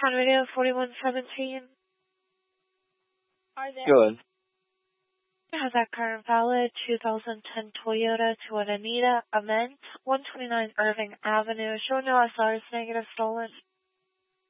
Town Radio 4117. Good. Has that current valid 2010 Toyota Anita Ament, 129 Irving Avenue, showing no SRs, negative stolen.